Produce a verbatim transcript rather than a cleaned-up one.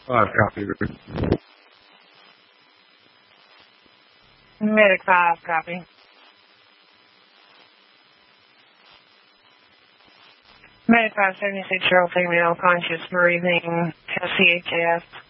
Five copy. Medic five, copy. Medic five, seventy-six-year-old female, conscious, breathing, C H F.